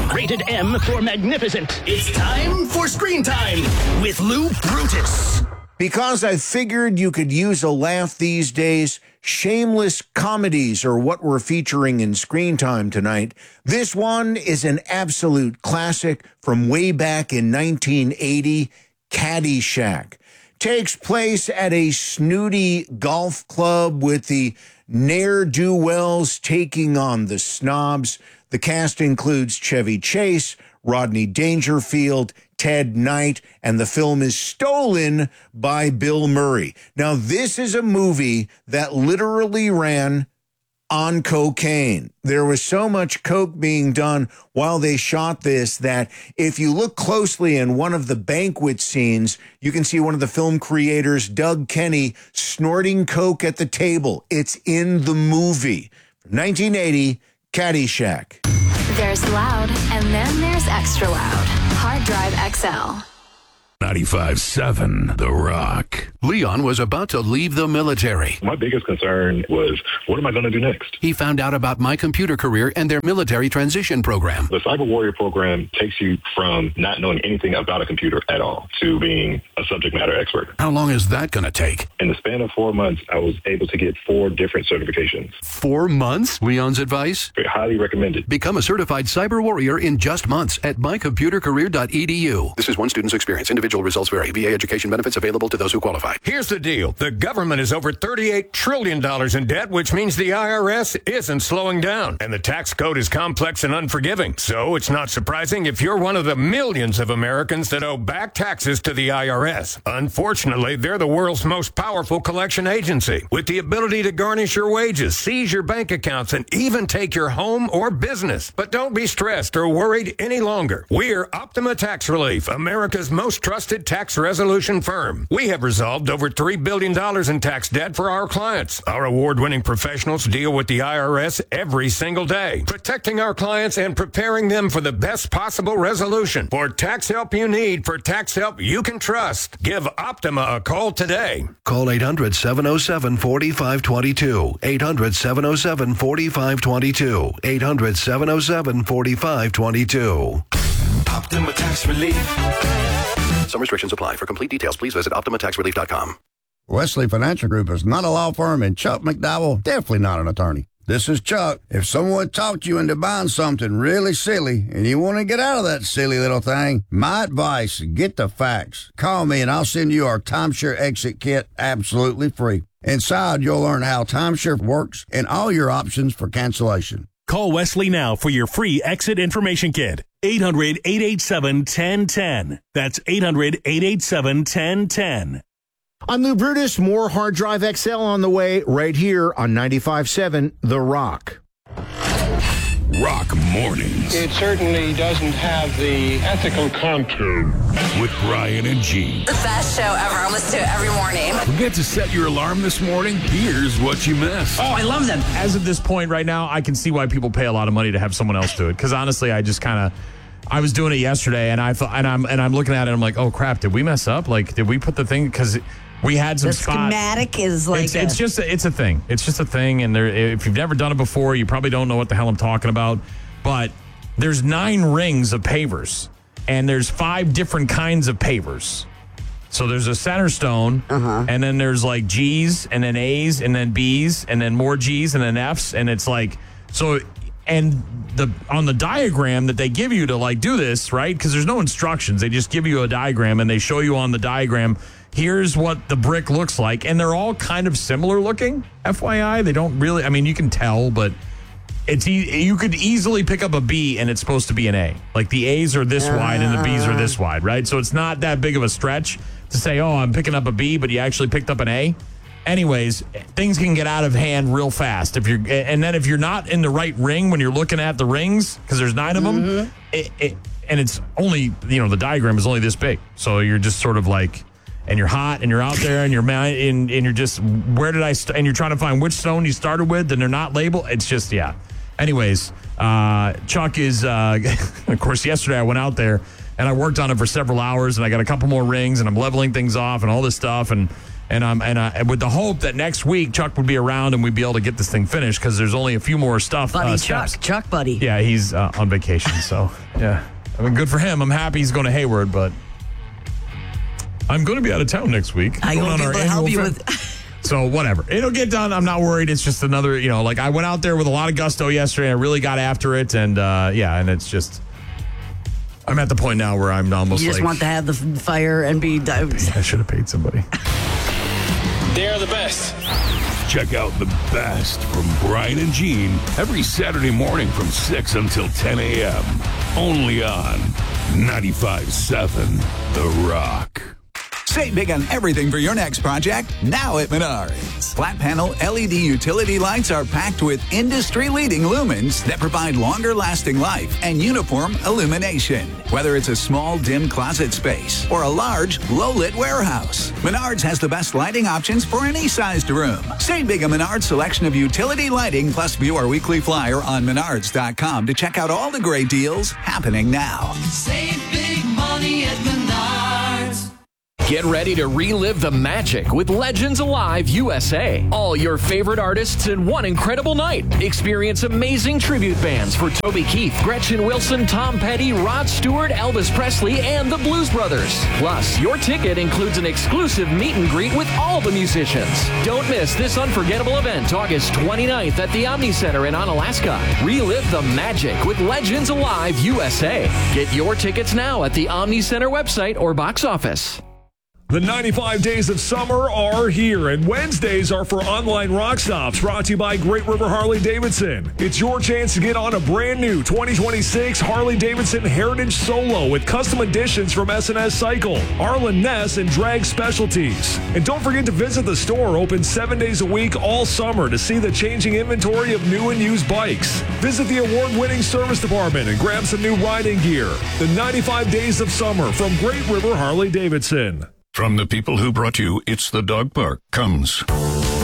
M. Rated M for magnificent. It's time for Screen Time with Lou Brutus. Because I figured you could use a laugh these days, shameless comedies are what we're featuring in Screen Time tonight. This one is an absolute classic from way back in 1980, Caddyshack. Takes place at a snooty golf club with the ne'er-do-wells taking on the snobs. The cast includes Chevy Chase, Rodney Dangerfield, Ted Knight, and the film is stolen by Bill Murray. Now, this is a movie that literally ran on cocaine. There was so much coke being done while they shot this that if you look closely in one of the banquet scenes, you can see one of the film creators, Doug Kenny, snorting coke at the table. It's in the movie. From 1980, Caddyshack. There's loud, and then there's extra loud. Hard Drive XL. 95.7 The Rock. Leon was about to leave the military. My biggest concern was, what am I going to do next? He found out about My Computer Career and their military transition program. The Cyber Warrior program takes you from not knowing anything about a computer at all to being a subject matter expert. How long is that going to take? In the span of 4 months, I was able to get 4 different certifications. 4 months? Leon's advice? Highly recommended. Become a certified cyber warrior in just months at mycomputercareer.edu. This is one student's experience. Individual results vary. VA education benefits available to those who qualify. Here's the deal. The government is over $38 trillion in debt, which means the IRS isn't slowing down. And the tax code is complex and unforgiving. So it's not surprising if you're one of the millions of Americans that owe back taxes to the IRS. Unfortunately, they're the world's most powerful collection agency, with the ability to garnish your wages, seize your bank accounts, and even take your home or business. But don't be stressed or worried any longer. We're Optima Tax Relief, America's most trusted tax resolution firm. We have resolved over $3 billion in tax debt for our clients. Our award-winning professionals deal with the IRS every single day, protecting our clients and preparing them for the best possible resolution. For tax help you need, for tax help you can trust, give Optima a call today. Call 800-707-4522. 800-707-4522. 800-707-4522. Optima Tax Relief. Some restrictions apply. For complete details, please visit OptimaTaxRelief.com. Wesley Financial Group is not a law firm, and Chuck McDowell definitely not an attorney. This is Chuck. If someone talked you into buying something really silly and you want to get out of that silly little thing, my advice, get the facts. Call me and I'll send you our timeshare exit kit absolutely free. Inside, you'll learn how timeshare works and all your options for cancellation. Call Wesley now for your free exit information kit. 800-887-1010. That's 800-887-1010. I'm Lou Brutus. More Hard Drive XL on the way right here on 95.7 The Rock. Rock Mornings. It certainly doesn't have the ethical contour. With Brian and Gene. The best show ever. I listen to it every morning. Forget to set your alarm this morning. Here's what you missed. Oh, I love them. As of this point right now, I can see why people pay a lot of money to have someone else do it. Because honestly, I was doing it yesterday, and I'm looking at it, and I'm like, oh crap, did we mess up? Like, did we put the thing? Because we had some schematic is like it's a thing. It's just a thing, and if you've never done it before, you probably don't know what the hell I'm talking about. But there's 9 rings of pavers, and there's 5 different kinds of pavers. So there's a center stone, and then there's like G's, and then A's, and then B's, and then more G's, and then F's, and it's like so. And on the diagram that they give you to like do this, right? Because there's no instructions. They just give you a diagram, and they show you on the diagram, here's what the brick looks like. And they're all kind of similar looking, FYI. They don't really, I mean, you can tell, but you could easily pick up a B and it's supposed to be an A. Like the A's are this wide and the B's are this wide, right? So it's not that big of a stretch to say, oh, I'm picking up a B, but you actually picked up an A. Anyways, things can get out of hand real fast. If you're not in the right ring when you're looking at the rings, because there's 9 of them, and it's only, the diagram is only this big. So you're just sort of like, and you're hot and you're out there and you're just, where did I and you're trying to find which stone you started with and they're not labeled. It's just, yeah. Anyways, Chuck is, of course, yesterday I went out there and I worked on it for several hours and I got a couple more rings and I'm leveling things off and all this stuff. And And with the hope that next week Chuck would be around and we'd be able to get this thing finished because there's only a few more stuff. Buddy Chuck buddy. Yeah, he's on vacation, so yeah. I mean, good for him. I'm happy he's going to Hayward, but I'm going to be out of town next week. I won't be able to help you with. So whatever. It'll get done. I'm not worried. It's just another, like I went out there with a lot of gusto yesterday. I really got after it. And and it's just, I'm at the point now where I'm almost You just want to have the fire and be. I should have paid somebody. They're the best. Check out the best from Brian and Gene every Saturday morning from 6 until 10 a.m. Only on 95.7 The Rock. Save big on everything for your next project now at Menards. Flat panel LED utility lights are packed with industry-leading lumens that provide longer lasting life and uniform illumination. Whether it's a small, dim closet space or a large, low-lit warehouse, Menards has the best lighting options for any sized room. Save big on Menards' selection of utility lighting, plus view our weekly flyer on Menards.com to check out all the great deals happening now. Save big money at Menards. Get ready to relive the magic with Legends Alive USA. All your favorite artists in one incredible night. Experience amazing tribute bands for Toby Keith, Gretchen Wilson, Tom Petty, Rod Stewart, Elvis Presley, and the Blues Brothers. Plus, your ticket includes an exclusive meet and greet with all the musicians. Don't miss this unforgettable event August 29th at the Omni Center in Onalaska. Relive the magic with Legends Alive USA. Get your tickets now at the Omni Center website or box office. The 95 days of summer are here, and Wednesdays are for online rock stops brought to you by Great River Harley-Davidson. It's your chance to get on a brand new 2026 Harley-Davidson Heritage Solo with custom additions from S&S Cycle, Arlen Ness, and Drag Specialties. And don't forget to visit the store, open 7 days a week all summer, to see the changing inventory of new and used bikes. Visit the award-winning service department and grab some new riding gear. The 95 days of summer from Great River Harley-Davidson. From the people who brought you It's the Dog Park comes